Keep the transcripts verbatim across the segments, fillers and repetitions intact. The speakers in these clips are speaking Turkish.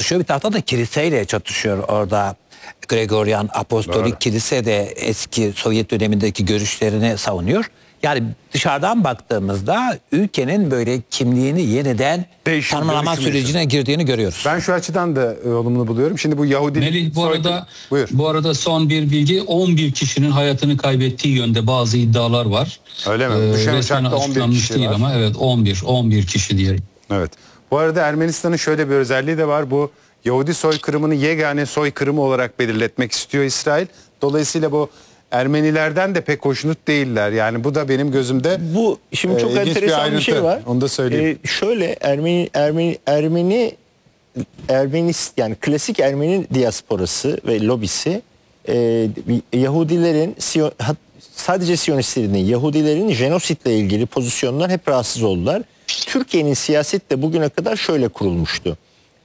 çatışıyor. Bir taraftan da kiliseyle çatışıyor orada. Gregorian Apostolik Doğru. Kilise de eski Sovyet dönemindeki görüşlerini savunuyor. Yani dışarıdan baktığımızda ülkenin böyle kimliğini yeniden Değişim, tanımlama dönüşüm sürecine yaşadı. girdiğini görüyoruz. Ben şu açıdan da e, olumlu buluyorum. Şimdi bu Yahudi... Melih, bu soykırım- arada Buyur. bu arada son bir bilgi, on bir kişinin hayatını kaybettiği yönde bazı iddialar var. Öyle mi? Ee, Düşen resmen uçakta on bir açıklanmış kişi değil var. ama evet on bir on bir kişi diyelim. Evet. Bu arada Ermenistan'ın şöyle bir özelliği de var. Bu Yahudi soykırımını yegane soykırımı olarak belirletmek istiyor İsrail. Dolayısıyla bu Ermenilerden de pek hoşnut değiller. Yani bu da benim gözümde Bu şimdi çok e, ilginç enteresan bir, ayrıntı. şey var. Onu da söyleyeyim. Ee, şöyle Ermeni Ermeni Ermeni Ermenist yani klasik Ermeni diasporası ve lobisi e, Yahudilerin Siyon, hat- sadece Siyonistlerin değil, Yahudilerin jenositle ilgili pozisyonlar hep rahatsız oldular. Türkiye'nin siyaseti de bugüne kadar şöyle kurulmuştu.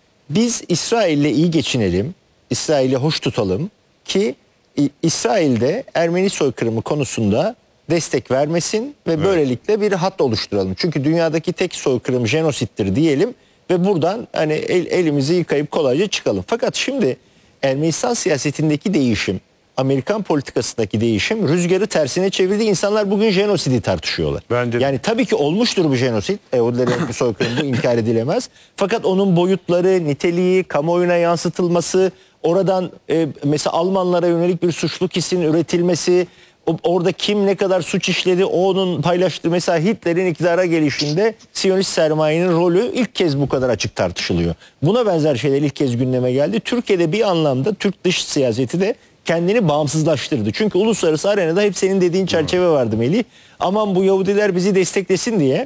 Biz İsrail'le iyi geçinelim, İsrail'i hoş tutalım ki İ- İsrail'de Ermeni soykırımı konusunda destek vermesin ve böylelikle bir hat oluşturalım. Çünkü dünyadaki tek soykırım jenosittir diyelim ve buradan hani el- elimizi yıkayıp kolayca çıkalım. Fakat şimdi Ermenistan siyasetindeki değişim, Amerikan politikasındaki değişim rüzgarı tersine çevirdi. İnsanlar bugün jenosidi tartışıyorlar. Bence de. Yani tabii ki olmuştur bu jenosit. Yahudilerin bir soykırımı, bu inkar edilemez. Fakat onun boyutları, niteliği, kamuoyuna yansıtılması, oradan e, mesela Almanlara yönelik bir suçluluk hissinin üretilmesi, o- orada kim ne kadar suç işledi, onun paylaştığı, mesela Hitler'in iktidara gelişinde Siyonist sermayenin rolü ilk kez bu kadar açık tartışılıyor. Buna benzer şeyler ilk kez gündeme geldi. Türkiye'de bir anlamda Türk dış siyaseti de kendini bağımsızlaştırdı. Çünkü uluslararası arenada hep senin dediğin çerçeve vardı Melih. Aman bu Yahudiler bizi desteklesin diye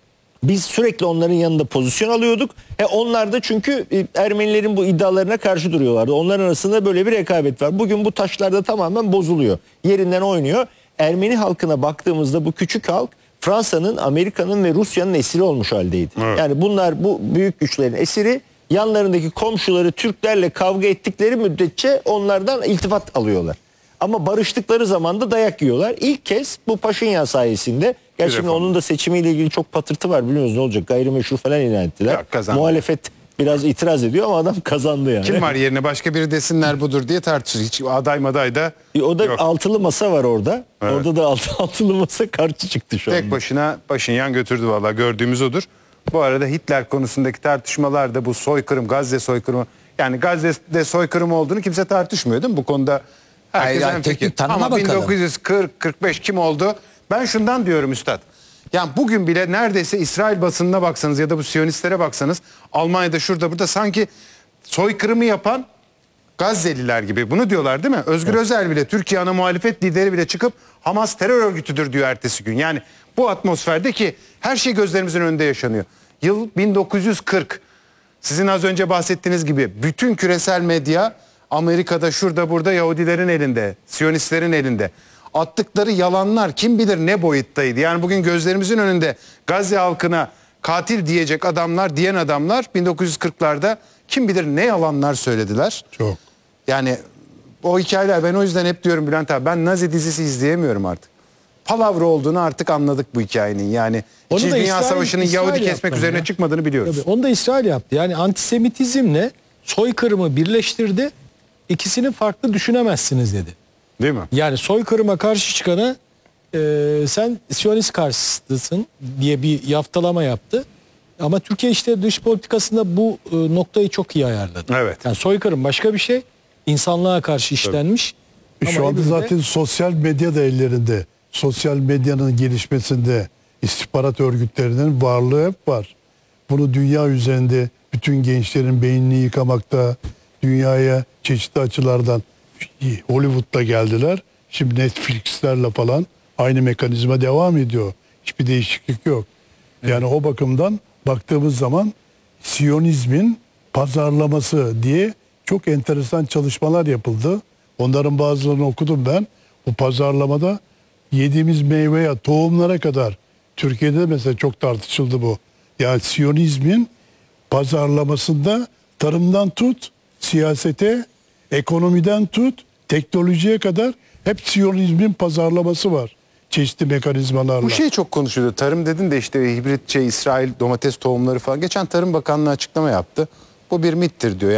biz sürekli onların yanında pozisyon alıyorduk. E onlar da çünkü e, Ermenilerin bu iddialarına karşı duruyorlardı. Onların arasında böyle bir rekabet var. Bugün bu taşlarda tamamen bozuluyor. Yerinden oynuyor. Ermeni halkına baktığımızda bu küçük halk Fransa'nın, Amerika'nın ve Rusya'nın esiri olmuş haldeydi. Evet. Yani bunlar bu büyük güçlerin esiri. Yanlarındaki komşuları Türklerle kavga ettikleri müddetçe onlardan iltifat alıyorlar. Ama barıştıkları zaman da dayak yiyorlar. İlk kez bu Paşinyan sayesinde, gerçi şimdi reform. onun da seçimiyle ilgili çok patırtı var, biliyorsunuz ne olacak, gayrimeşru falan ilan ettiler. Ya, kazandı. Muhalefet biraz itiraz ediyor ama adam kazandı yani. Kim var yerine başka biri desinler budur diye tartışır. Hiç aday maday da E, O da yok. altılı masa var orada. Evet. Orada da altı, altılı masa karşı çıktı şu Tek anda. başına Paşinyan götürdü vallahi, gördüğümüz odur. Bu arada Hitler konusundaki tartışmalar da bu soykırım, Gazze soykırımı, yani Gazze'de soykırım olduğunu kimse tartışmıyor değil mi? Bu konuda herkes Hayır, hemfikir. teknik tanıma Ama bakalım. bin dokuz yüz kırk kırk beş kim oldu? Ben şundan diyorum üstad. Yani bugün bile neredeyse İsrail basınına baksanız ya da bu Siyonistlere baksanız, Almanya'da şurada burada sanki soykırımı yapan Gazze'liler gibi bunu diyorlar değil mi? Özgür Özel bile, Türkiye ana muhalefet lideri bile çıkıp Hamas terör örgütüdür diyor ertesi gün. Yani bu atmosferde ki her şey gözlerimizin önünde yaşanıyor. Yıl bin dokuz yüz kırk. Sizin az önce bahsettiğiniz gibi bütün küresel medya Amerika'da şurada burada Yahudilerin elinde, Siyonistlerin elinde. Attıkları yalanlar kim bilir ne boyuttaydı. Yani bugün gözlerimizin önünde Gazze halkına katil diyecek adamlar, diyen adamlar bin dokuz yüz kırklarda kim bilir ne yalanlar söylediler. Çok. Yani o hikayeler, ben o yüzden hep diyorum Bülent abi, ben Nazi dizisi izleyemiyorum artık. Palavra olduğunu artık anladık bu hikayenin. Yani Onu İkinci da Dünya İsrail- Savaşı'nın İsrail Yahudi yaptı kesmek ama üzerine ya. çıkmadığını biliyoruz. Tabii, onu da İsrail yaptı. Yani antisemitizmle soykırımı birleştirdi. İkisini farklı düşünemezsiniz dedi. Değil mi? Yani soykırıma karşı çıkana e, sen Siyonist karşısısın diye bir yaftalama yaptı. Ama Türkiye işte dış politikasında bu e, noktayı çok iyi ayarladı. Evet. Yani soykırım başka bir şey. İnsanlığa karşı işlenmiş. Ama Şu anda öbürü de- zaten sosyal medya da ellerinde. Sosyal medyanın gelişmesinde istihbarat örgütlerinin varlığı hep var. Bunu dünya üzerinde bütün gençlerin beynini yıkamakta, dünyaya çeşitli açılardan Hollywood'da geldiler. Şimdi Netflix'lerle falan aynı mekanizma devam ediyor. Hiçbir değişiklik yok. Yani o bakımdan baktığımız zaman Siyonizmin pazarlaması diye çok enteresan çalışmalar yapıldı. Onların bazılarını okudum ben. Bu pazarlamada yediğimiz meyveye, tohumlara kadar Türkiye'de mesela çok tartışıldı bu. Yani Siyonizmin pazarlamasında tarımdan tut, siyasete, ekonomiden tut, teknolojiye kadar hep Siyonizmin pazarlaması var. Çeşitli mekanizmalarla. Bu şey çok konuşuluyor. Tarım dedin de işte hibrit şey, İsrail domates tohumları falan. Geçen Tarım Bakanlığı açıklama yaptı. Bu bir mittir diyor.